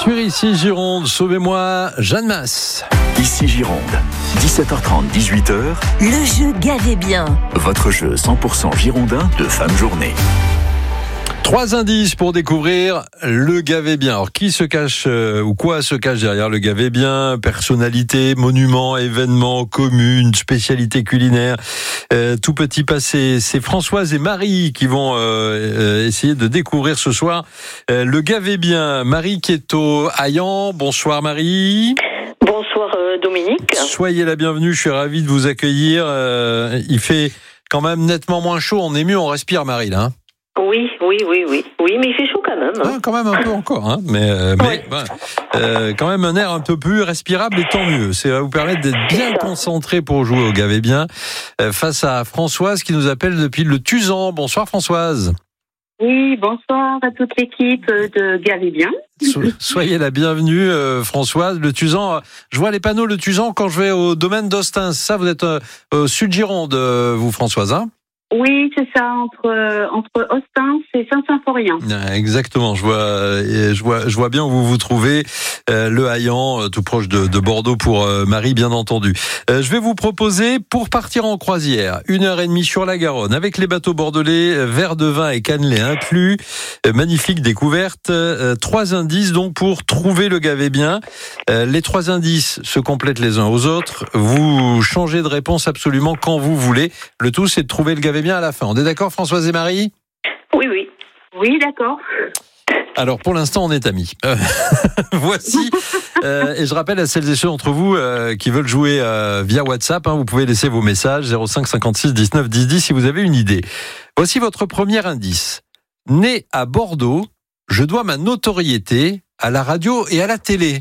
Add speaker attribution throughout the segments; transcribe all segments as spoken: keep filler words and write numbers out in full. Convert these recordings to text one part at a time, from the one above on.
Speaker 1: Sur Ici Gironde, sauvez-moi Jeanne Masse.
Speaker 2: Ici Gironde, dix-sept heures trente, dix-huit heures.
Speaker 3: Le jeu Gavez bien.
Speaker 2: Votre jeu cent pour cent girondin de fin de journée.
Speaker 1: Trois indices pour découvrir le Gavez bien. Alors, qui se cache euh, ou quoi se cache derrière le Gavez bien? Personnalité, monument, événement, commune, spécialité culinaire, euh, tout petit passé. C'est Françoise et Marie qui vont euh, euh, essayer de découvrir ce soir euh, le Gavez bien. Marie qui est au Haillan. Bonsoir Marie.
Speaker 4: Bonsoir euh, Dominique.
Speaker 1: Soyez la bienvenue, je suis ravi de vous accueillir. Euh, il fait quand même nettement moins chaud, on est mieux, on respire Marie là. Hein.
Speaker 4: Oui, oui, oui, oui. Oui, mais il fait chaud quand même. Hein.
Speaker 1: Ah, quand même un peu encore, hein. mais, euh, mais
Speaker 4: ouais.
Speaker 1: ben, euh, quand même un air un peu plus respirable et tant mieux. Ça va vous permettre d'être bien concentré pour jouer au Gavez bien euh, face à Françoise qui nous appelle depuis le Tuzan. Bonsoir Françoise.
Speaker 5: Oui, bonsoir à toute l'équipe de Gavez bien.
Speaker 1: So- soyez la bienvenue euh, Françoise. Le Tuzan, euh, je vois les panneaux le Tuzan quand je vais au domaine d'Austins. Ça, vous êtes euh, au sud Gironde, euh, vous Françoise, hein?
Speaker 5: Oui, c'est ça, entre euh, entre Austins et Saint-Symphorien.
Speaker 1: Exactement, je vois, euh, je vois, je vois bien où vous vous trouvez, euh, le Haillan, euh, tout proche de, de Bordeaux pour euh, Marie, bien entendu. Euh, je vais vous proposer, pour partir en croisière, une heure et demie sur la Garonne, avec les bateaux bordelais, euh, verre de vin et cannelé inclus, euh, magnifique découverte. Euh, trois indices donc pour trouver le Gavez bien. Euh, les trois indices se complètent les uns aux autres. Vous changez de réponse absolument quand vous voulez. Le tout, c'est de trouver le Gavez bien à la fin. On est d'accord, Françoise et Marie?
Speaker 4: Oui, oui.
Speaker 5: Oui, d'accord.
Speaker 1: Alors, pour l'instant, on est amis. Euh, voici, euh, et je rappelle à celles et ceux d'entre vous euh, qui veulent jouer euh, via WhatsApp, hein, vous pouvez laisser vos messages, zéro cinq cinquante-six dix-neuf dix dix si vous avez une idée. Voici votre premier indice. Né à Bordeaux, je dois ma notoriété à la radio et à la télé.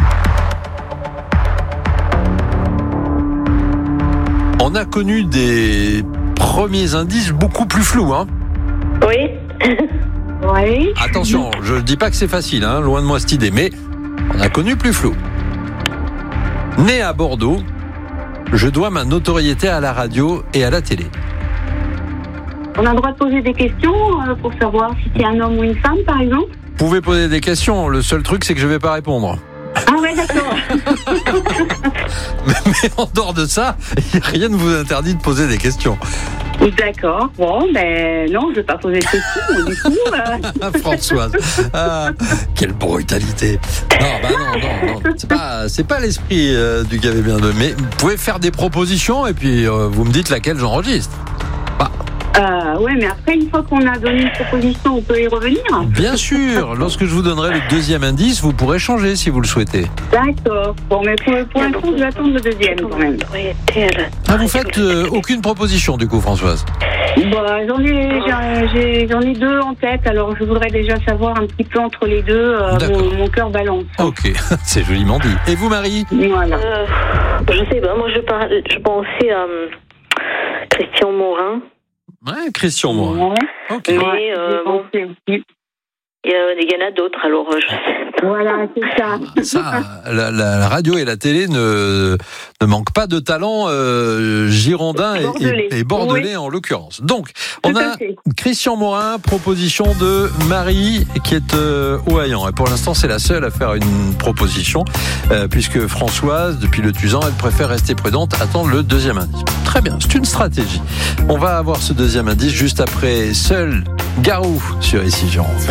Speaker 1: On a connu des premiers indices beaucoup plus flous, hein.
Speaker 4: Oui.
Speaker 5: Oui.
Speaker 1: Attention, je ne dis pas que c'est facile, hein, loin de moi cette idée, mais on a connu plus flou. Né à Bordeaux, je dois ma notoriété à la radio et à la télé.
Speaker 5: On a le droit de poser des questions euh, pour savoir si c'est un homme ou une femme, par exemple.
Speaker 1: Vous pouvez poser des questions, le seul truc c'est que je ne vais pas répondre.
Speaker 5: Ah ouais, d'accord.
Speaker 1: mais, mais en dehors de ça, rien ne vous interdit de poser des questions.
Speaker 5: D'accord. Bon, ben non, je vais pas poser de questions, du coup. Euh...
Speaker 1: Françoise, ah, quelle brutalité. Non, bah non, non, non. C'est pas, c'est pas l'esprit euh, du Gavez bien deux. Mais vous pouvez faire des propositions et puis euh, vous me dites laquelle j'enregistre. Bah.
Speaker 5: Euh, ouais, mais après, une fois qu'on a donné une proposition, on peut y revenir.
Speaker 1: Bien sûr, lorsque je vous donnerai le deuxième indice, vous pourrez changer si vous le souhaitez.
Speaker 5: D'accord. Bon, mais pour, pour l'instant, je vais attendre le deuxième quand même.
Speaker 1: Ah, vous faites euh, aucune proposition du coup, Françoise?
Speaker 5: Bah, j'en ai, j'ai, j'ai, j'en ai deux en tête, alors je voudrais déjà savoir un petit peu entre les deux, euh, mon, mon cœur balance.
Speaker 1: Ok, c'est joliment dit. Et vous, Marie?
Speaker 5: Voilà.
Speaker 4: Euh, je sais pas, moi je, par... je pensais à euh, Christian Morin.
Speaker 1: Ouais, Christian Morin.
Speaker 5: Ouais.
Speaker 1: Ok.
Speaker 4: Mais
Speaker 5: Ouais,
Speaker 4: euh, bon, il y, y en a d'autres, alors euh, je sais pas.
Speaker 5: Voilà, c'est ça.
Speaker 1: Ça, la, la, la radio et la télé ne, ne manquent pas de talent euh, girondin et bordelais, et, et bordelais oui. En l'occurrence. Donc, on
Speaker 5: Tout
Speaker 1: a Christian Morin, proposition de Marie qui est euh, au Haillan. Et pour l'instant, c'est la seule à faire une proposition, euh, puisque Françoise, depuis le Tuzan, elle préfère rester prudente, attendre le deuxième indice. Très bien, c'est une stratégie. On va avoir ce deuxième indice juste après Seul Garou sur Ici Gironde.